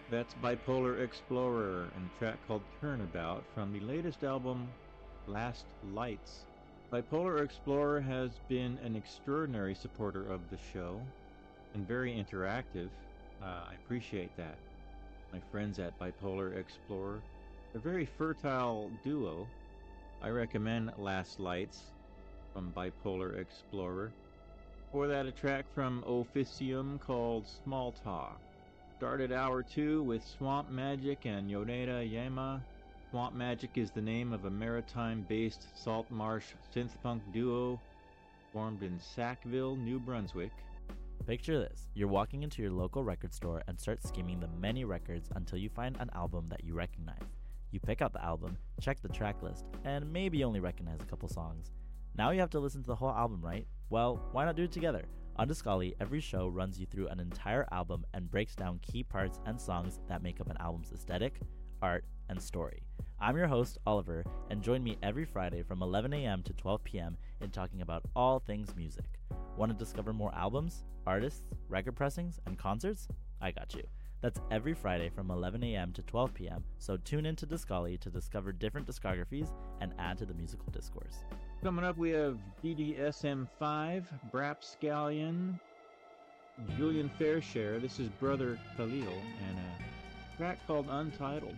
That's Bipolar Explorer and a track called Turnabout from the latest album, Last Lights. Bipolar Explorer has been an extraordinary supporter of the show and very interactive. I appreciate that. My friends at Bipolar Explorer, a very fertile duo. I recommend Last Lights from Bipolar Explorer. Before that, a track from Officium called Small Talk. Started hour 2 with Swamp Magic and Yoneda Yama. Swamp Magic is the name of a maritime-based salt marsh synth-punk duo formed in Sackville, New Brunswick. Picture this. You're walking into your local record store and start skimming the many records until you find an album that you recognize. You pick out the album, check the track list, and maybe only recognize a couple songs. Now you have to listen to the whole album, right? Well, why not do it together? On Discali, every show runs you through an entire album and breaks down key parts and songs that make up an album's aesthetic, art, and story. I'm your host, Oliver, and join me every Friday from 11 a.m. to 12 p.m. in talking about all things music. Want to discover more albums, artists, record pressings, and concerts? I got you. That's every Friday from 11 a.m. to 12 p.m., so tune in to Discali to discover different discographies and add to the musical discourse. Coming up, we have DDSM5, Brapscallion, Julian Fairshare. This is Brother Khalil, and a track called Untitled.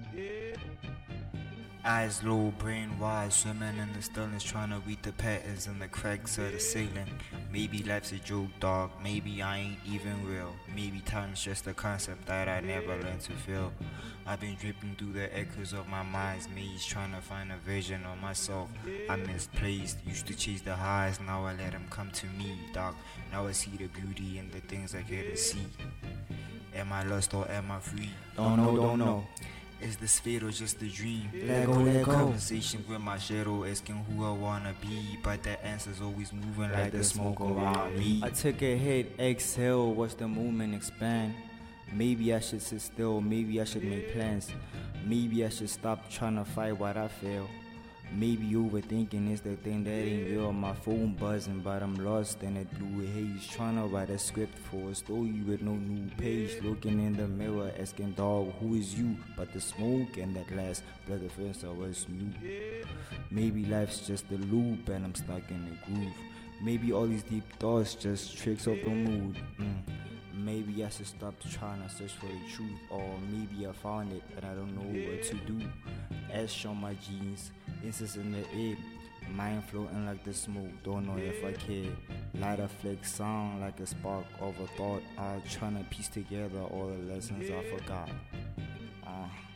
Eyes low, brain wide, swimming in the stillness, trying to read the patterns in the cracks of the ceiling. Maybe life's a joke, dog. Maybe I ain't even real. Maybe time's just a concept that I never learned to feel. I've been dripping through the echoes of my mind's maze, trying to find a version of myself I misplaced. Used to chase the highs, now I let them come to me, dog. Now I see the beauty in the things I couldn't see. Am I lost or am I free? Don't know. Is this fate or just a dream? Let go. Conversation with my shadow, asking who I wanna be, but the answer's always moving like the smoke around me. I took a hit, exhale, watch the movement expand. Maybe I should sit still, maybe I should make plans. Maybe I should stop trying to fight what I feel. Maybe overthinking is the thing that ain't real. My phone buzzing, but I'm lost in that blue haze. Trying to write a script for a story with no new page. Looking in the mirror, asking dog, who is you? But the smoke and that last blood of first I was new. Maybe life's just a loop and I'm stuck in the groove. Maybe all these deep thoughts just tricks of the mood. Maybe I should stop trying to search for the truth. Or maybe I found it and I don't know what to do. Ash on my jeans, incense in the air, mind floating like the smoke, don't know if I care. Light a flick, sound like a spark of a thought. I'm trying to piece together all the lessons I forgot.